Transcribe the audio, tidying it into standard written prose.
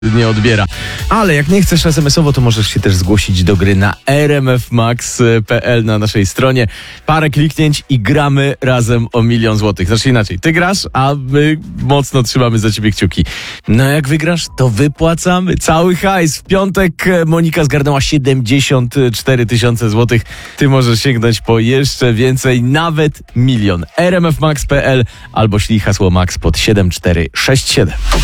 nie odbiera. Ale jak nie chcesz SMS-owo, to możesz się też zgłosić do gry na rmfmax.pl na naszej stronie. Parę kliknięć i gramy razem o 1 000 000 złotych. Znaczy inaczej, ty grasz, a my mocno trzymamy za ciebie kciuki. No jak wygrasz, to wypłacamy cały hajs. W piątek Monika zgarnęła 74 000 złotych. Ty możesz sięgnąć po jeszcze więcej, nawet 1 000 000. rmfmax.pl albo ślij hasło MAX pod 7467.